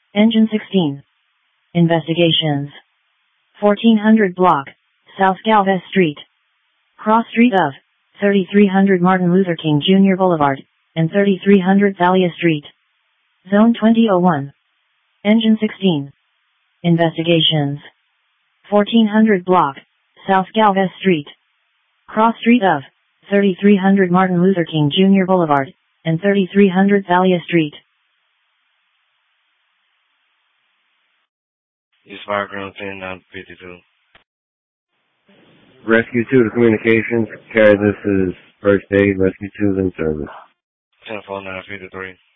Engine 16. Investigations. 1400 block, South Galvez Street. Cross street of 3300 Martin Luther King Jr. Boulevard, and 3300 Thalia Street. Zone 2001. Engine 16. Investigations. 1400 block, South Galvez Street. Cross street of 3300 Martin Luther King Jr. Boulevard, and 3300 Thalia Street. Use fire ground 10-952. Rescue 2 to communications. Carry, this is first aid. Rescue 2 is in service. 10-4-953.